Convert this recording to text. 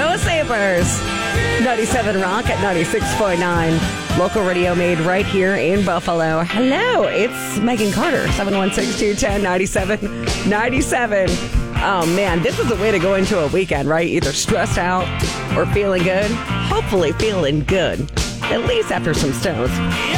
No Savers. 97 Rock at 96.9. Local radio made right here in Buffalo. Hello, it's Megan Carter, 716-210-9797. Oh, man, this is a way to go into a weekend, right? Either stressed out or feeling good. Hopefully feeling good, at least after some stones.